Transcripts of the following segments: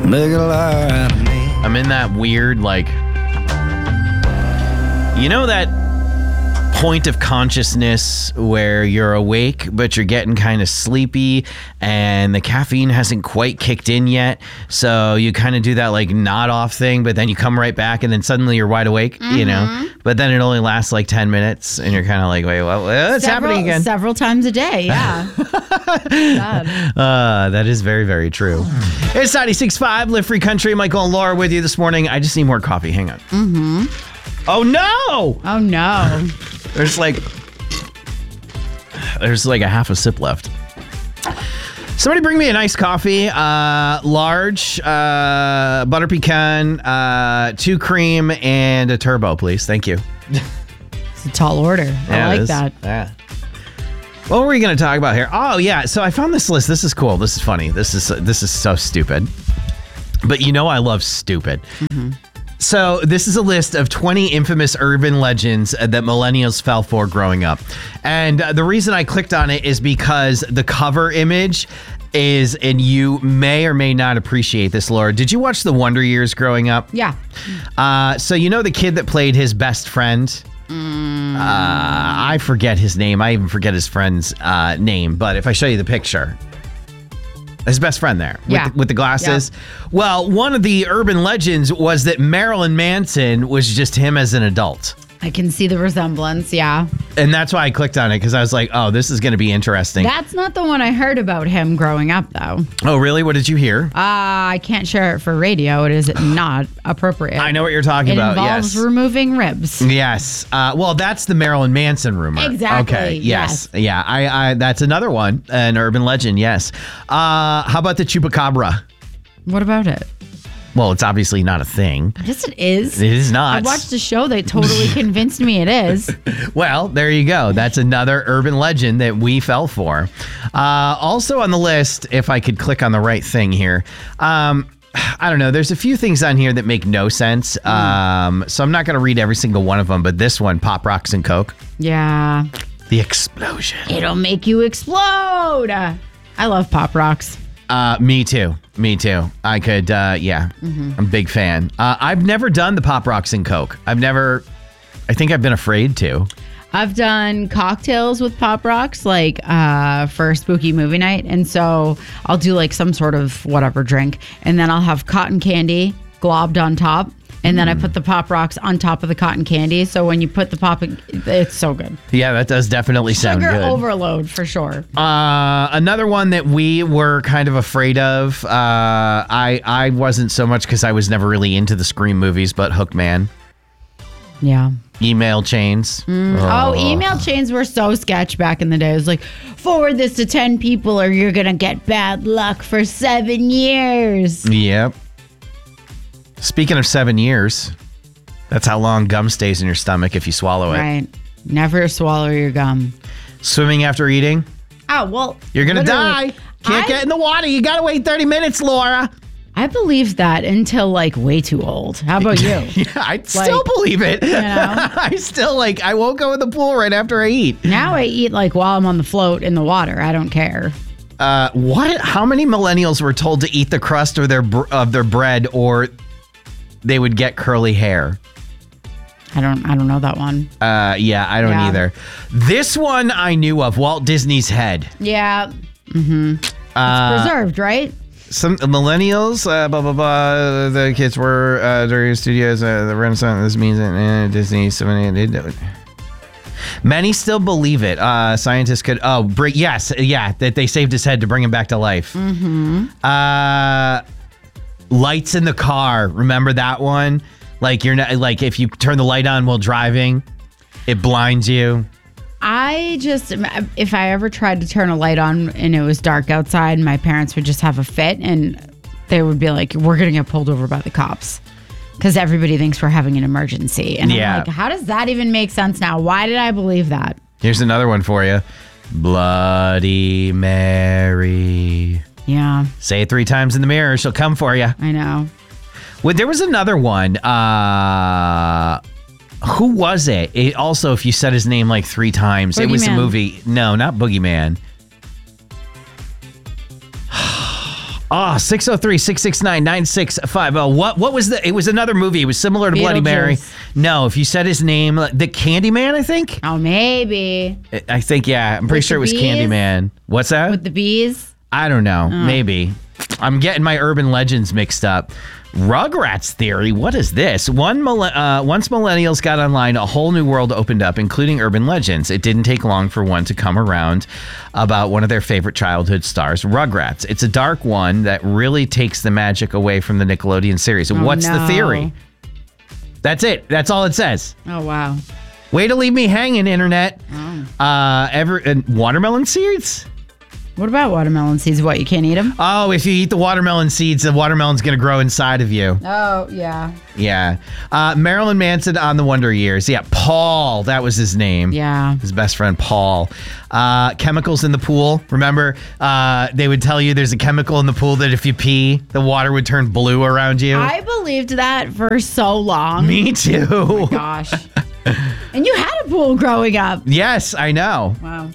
Make a lie out of me. I'm in that weird, like, you know that point of consciousness where you're awake, but you're getting kind of sleepy and the caffeine hasn't quite kicked in yet. So you kind of do that like nod off thing, but then you come right back and then suddenly you're wide awake, you know, but then it only lasts like 10 minutes and you're kind of like, wait, what's happening again? Several times a day. Yeah. That is very, very true. It's 96.5 Live Free Country. Michael and Laura with you this morning. I just need more coffee. Hang on. Oh no! Oh no. There's like a half a sip left. Somebody bring me a nice coffee, large, butter pecan, 2 cream, and a turbo, please. Thank you. It's a tall order. I like that. Yeah. What were we going to talk about here? Oh yeah, so I found this list. This is cool. This is funny. This is so stupid. But you know I love stupid. So this is a list of 20 infamous urban legends that millennials fell for growing up. And the reason I clicked on it is because the cover image is, and you may or may not appreciate this, Laura. Did you watch The Wonder Years growing up? Yeah. So you know the kid that played his best friend? I forget his name. I even forget his friend's name. But if I show you the picture... His best friend there with the glasses. Yeah. Well, one of the urban legends was that Marilyn Manson was just him as an adult. I can see the resemblance, yeah. And that's why I clicked on it, because I was like, oh, this is going to be interesting. That's not the one I heard about him growing up, though. Oh, really? What did you hear? I can't share it for radio. It is not appropriate. I know what you're talking about, It involves removing ribs. Yes. Well, that's the Marilyn Manson rumor. Exactly. Okay, yes. Yeah, I that's another one, an urban legend, yes. How about the chupacabra? What about it? Well, it's obviously not a thing. Yes, it is. It is not. I watched a show that totally convinced me it is. Well, there you go. That's another urban legend that we fell for. Also on the list, if I could click on the right thing here, I don't know. There's a few things on here that make no sense. So I'm not going to read every single one of them, but this one, Pop Rocks and Coke. Yeah. The explosion. It'll make you explode. I love Pop Rocks. Me too. I could, I'm a big fan. I've never done the Pop Rocks and Coke. I think I've been afraid to. I've done cocktails with Pop Rocks, like for spooky movie night. And so I'll do like some sort of whatever drink. And then I'll have cotton candy globbed on top. And then I put the Pop Rocks on top of the cotton candy. So when you put the pop, it's so good. Yeah, that does definitely sound good. Sugar overload for sure. Another one that we were kind of afraid of. I wasn't so much because I was never really into the Scream movies, but Hookman. Yeah. Email chains. Oh, email chains were so sketch back in the day. It was like, forward this to 10 people or you're going to get bad luck for 7 years. Yep. Speaking of 7 years, that's how long gum stays in your stomach if you swallow it. Right. Never swallow your gum. Swimming after eating? Oh, well. You're going to die. Can't get in the water. You got to wait 30 minutes, Laura. I believed that until like way too old. How about you? Yeah, I still believe it. You know? I still I won't go in the pool right after I eat. Now I eat like while I'm on the float in the water. I don't care. What? How many millennials were told to eat the crust of their bread or they would get curly hair? I don't know that one. Yeah, I don't either. This one I knew of, Walt Disney's head. Yeah. Mm-hmm. It's preserved, right? Some millennials, blah, blah, blah. The kids were during studios, the Renaissance. This means that Disney, so many did it. Many still believe it. Scientists could, that they saved his head to bring him back to life. Mm-hmm. Lights in the car. Remember that one? Like you're not like if you turn the light on while driving, it blinds you. If I ever tried to turn a light on and it was dark outside, my parents would just have a fit and they would be like, we're going to get pulled over by the cops because everybody thinks we're having an emergency. And I'm like, how does that even make sense now? Why did I believe that? Here's another one for you. Bloody Mary. Yeah. Say it 3 times in the mirror. She'll come for you. I know. Well, there was another one. Who was it? Also, if you said his name like 3 times, it was a movie. No, not Boogeyman. Oh, 603-669-9650. What was it was another movie. It was similar to Bloody Mary. Beetlejuice. No, if you said his name, the Candyman, I think. Oh, maybe. I think, yeah. I'm pretty With sure it the was bees? Candyman. What's that? With the bees? I don't know. Maybe. I'm getting my urban legends mixed up. Rugrats theory. What is this? Once millennials got online, a whole new world opened up, including urban legends. It didn't take long for one to come around about one of their favorite childhood stars, Rugrats. It's a dark one that really takes the magic away from the Nickelodeon series. What's the theory? That's it. That's all it says. Oh, wow. Way to leave me hanging, internet. Watermelon seeds? What about watermelon seeds? What, you can't eat them? Oh, if you eat the watermelon seeds, the watermelon's going to grow inside of you. Oh, yeah. Yeah. Marilyn Manson on the Wonder Years. Yeah, Paul. That was his name. Yeah. His best friend, Paul. Chemicals in the pool. Remember, they would tell you there's a chemical in the pool that if you pee, the water would turn blue around you. I believed that for so long. Me too. Oh, gosh. And you had a pool growing up. Yes, I know.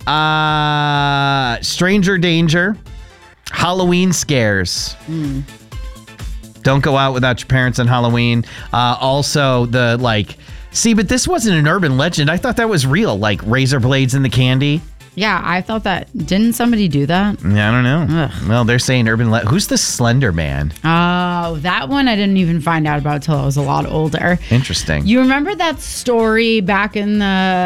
Wow. Stranger danger. Halloween scares. Don't go out without your parents on Halloween. Also, but this wasn't an urban legend. I thought that was real, like razor blades in the candy. Yeah, I thought that. Didn't somebody do that? Yeah, I don't know. Ugh. Well, they're saying who's the Slender Man? Oh, that one I didn't even find out about till I was a lot older. Interesting. You remember that story back in the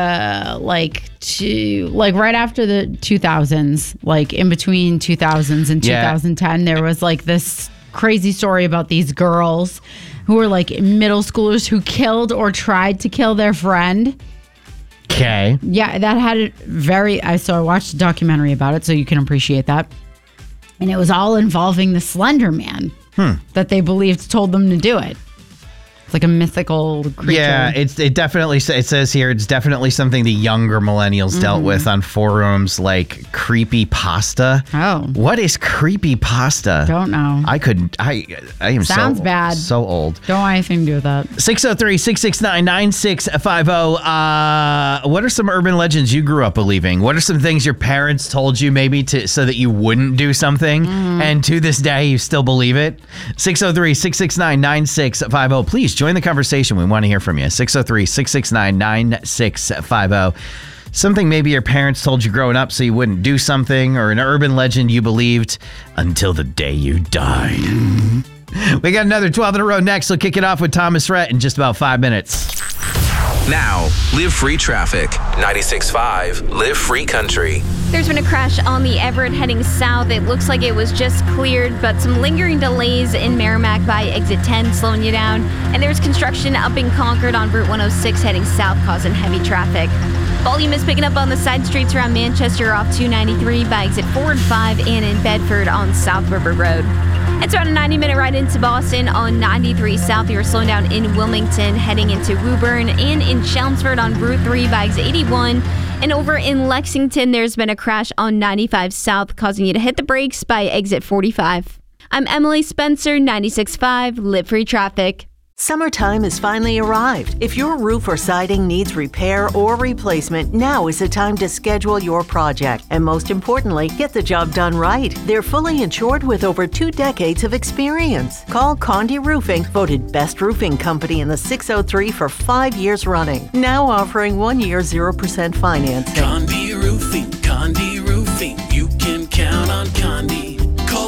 right after the 2000s, like in between 2000s and 2010, there was like this crazy story about these girls who were like middle schoolers who killed or tried to kill their friend. Okay. Yeah, that had it so I watched a documentary about it so you can appreciate that. And it was all involving the Slender Man that they believed told them to do it. It's like a mythical creature. Yeah, it definitely it says here it's definitely something the younger millennials dealt with on forums like creepy pasta. Oh. What is creepy pasta? Don't know. I am Sounds bad. So old. Don't want anything to do with that. 603-669-9650. What are some urban legends you grew up believing? What are some things your parents told you maybe so that you wouldn't do something and to this day you still believe it? 603-669-9650. Please join the conversation. We want to hear from you. 603-669-9650. Something maybe your parents told you growing up so you wouldn't do something, or an urban legend you believed until the day you died. We got another 12 in a row next. We'll kick it off with Thomas Rhett in just about 5 minutes. Now, Live Free Traffic. 96.5 Live Free Country. There's been a crash on the Everett heading south. It looks like it was just cleared, but some lingering delays in Merrimack by exit 10 slowing you down. And there's construction up in Concord on Route 106 heading south causing heavy traffic. Volume is picking up on the side streets around Manchester off 293 by exit 4 and 5 and in Bedford on South River Road. It's about a 90-minute ride into Boston on 93 South. You're slowing down in Wilmington, heading into Woburn, and in Chelmsford on Route 3 by exit 81. And over in Lexington, there's been a crash on 95 South, causing you to hit the brakes by exit 45. I'm Emily Spencer, 96.5 Live Free Traffic. Summertime has finally arrived. If your roof or siding needs repair or replacement, now is the time to schedule your project. And most importantly, get the job done right. They're fully insured with over 2 decades of experience. Call Condé Roofing, voted best roofing company in the 603 for 5 years running. Now offering 1 year 0% financing. Condé Roofing, you can count on Condé. Call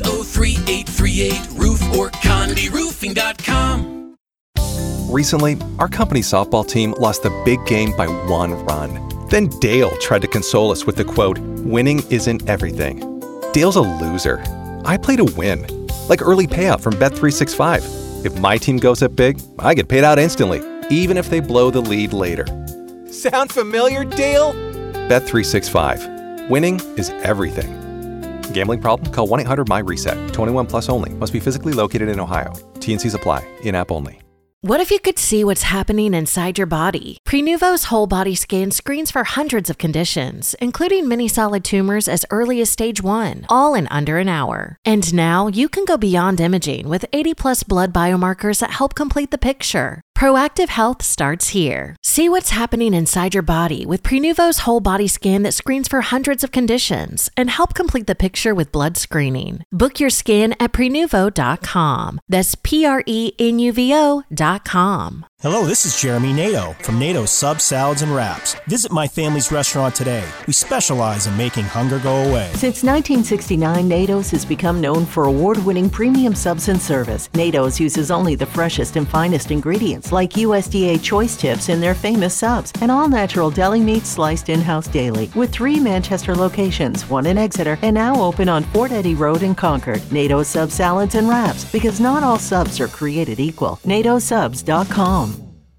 603-838-ROOF or CondéRoofing.com. Recently, our company softball team lost the big game by 1 run. Then Dale tried to console us with the quote, "Winning isn't everything." Dale's a loser. I play to win, like early payout from Bet365. If my team goes up big, I get paid out instantly, even if they blow the lead later. Sound familiar, Dale? Bet365. Winning is everything. Gambling problem? Call 1-800-MY-RESET. 21 plus only. Must be physically located in Ohio. T&Cs apply. In-app only. What if you could see what's happening inside your body? Prenuvo's whole body scan screens for hundreds of conditions, including many solid tumors as early as stage 1, all in under an hour. And now you can go beyond imaging with 80 plus blood biomarkers that help complete the picture. Proactive Health starts here. See what's happening inside your body with Prenuvo's whole body scan that screens for hundreds of conditions and help complete the picture with blood screening. Book your scan at Prenuvo.com. That's Prenuvo.com. Hello, this is Jeremy Nato from Nato Subs, Salads, and Wraps. Visit my family's restaurant today. We specialize in making hunger go away. Since 1969, NATO's has become known for award-winning premium subs and service. NATO's uses only the freshest and finest ingredients like USDA choice tips in their famous subs and all-natural deli meat sliced in-house daily. With 3 Manchester locations, 1 in Exeter, and now open on Fort Eddie Road in Concord. NATO's Subs, Salads, and Wraps, because not all subs are created equal. NATOSubs.com.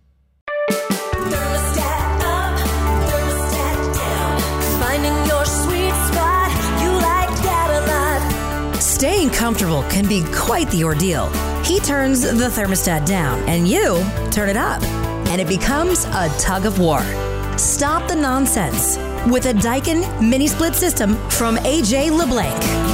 Staying comfortable can be quite the ordeal. He turns the thermostat down and you turn it up, and it becomes a tug of war. Stop the nonsense with a Daikin mini split system from AJ LeBlanc.